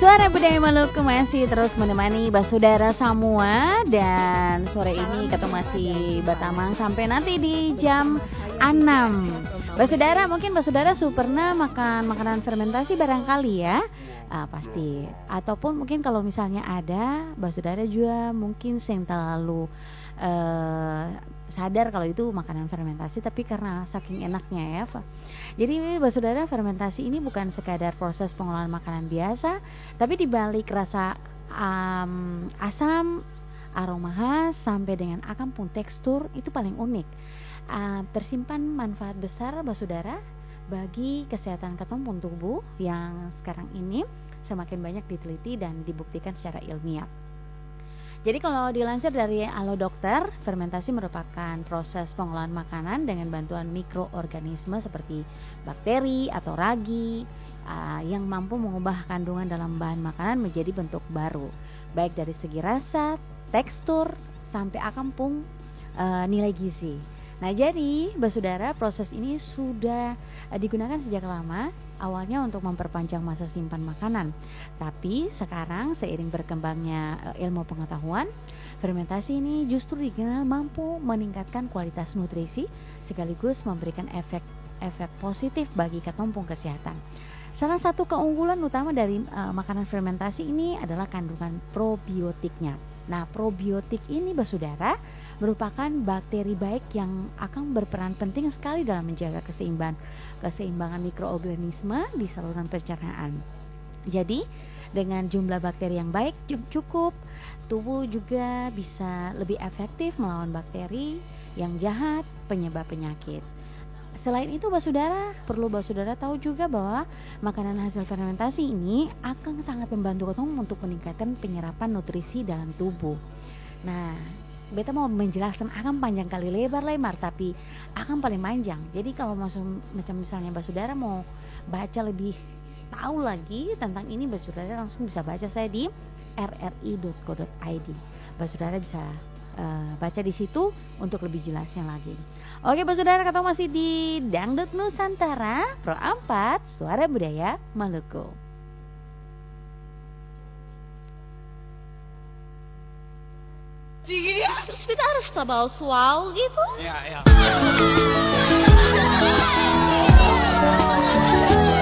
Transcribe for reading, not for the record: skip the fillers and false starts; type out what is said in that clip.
Suara Budaya Maluku masih terus menemani Basudara semua. Dan sore ini kita masih bertamang sampai nanti di jam 6. Basudara, mungkin Basudara pernah makan makanan fermentasi barangkali ya. Pasti. Ataupun mungkin kalau misalnya ada, Basudara juga mungkin yang terlalu sadar kalau itu makanan fermentasi, tapi karena saking enaknya ya Pak. Jadi Basudara, fermentasi ini bukan sekadar proses pengolahan makanan biasa, tapi dibalik rasa asam, aroma khas sampai dengan akam pun tekstur itu paling unik. Tersimpan manfaat besar Basudara bagi kesehatan ketumpun tubuh yang sekarang ini semakin banyak diteliti dan dibuktikan secara ilmiah. Jadi kalau dilansir dari Halo Dokter, fermentasi merupakan proses pengolahan makanan dengan bantuan mikroorganisme seperti bakteri atau ragi yang mampu mengubah kandungan dalam bahan makanan menjadi bentuk baru, baik dari segi rasa, tekstur, sampai akampung nilai gizi. Nah jadi Basudara, proses ini sudah digunakan sejak lama, awalnya untuk memperpanjang masa simpan makanan. Tapi sekarang seiring berkembangnya ilmu pengetahuan, fermentasi ini justru dikenal mampu meningkatkan kualitas nutrisi sekaligus memberikan efek positif bagi ketumpung kesehatan. Salah satu keunggulan utama dari makanan fermentasi ini adalah kandungan probiotiknya. Nah, probiotik ini Basudara merupakan bakteri baik yang akan berperan penting sekali dalam menjaga keseimbangan mikroorganisme di saluran pencernaan. Jadi, dengan jumlah bakteri yang baik cukup, tubuh juga bisa lebih efektif melawan bakteri yang jahat penyebab penyakit. Selain itu perlu Basudara tahu juga bahwa makanan hasil fermentasi ini akan sangat membantu ketemu untuk meningkatkan penyerapan nutrisi dalam tubuh. Nah, beta mau menjelaskan akan panjang kali lebar, tapi akan paling panjang. Jadi kalau macam misalnya Basudara mau baca lebih tahu lagi tentang ini, Basudara langsung bisa baca saya di rri.co.id. Basudara bisa baca di situ untuk lebih jelasnya lagi. Oke Basudara, kata masih di Dangdut Nusantara Pro 4 Suara Budaya Maluku. Terus kita harus sabau suau gitu? Ya.